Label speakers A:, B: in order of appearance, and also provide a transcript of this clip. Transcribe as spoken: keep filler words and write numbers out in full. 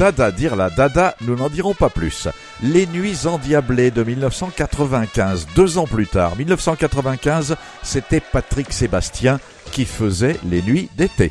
A: dada, dire la dada, nous n'en dirons pas plus. Les Nuits endiablées de mille neuf cent quatre-vingt-quinze, deux ans plus tard. mille neuf cent quatre-vingt-quinze, c'était Patrick Sébastien qui faisait les Nuits d'été.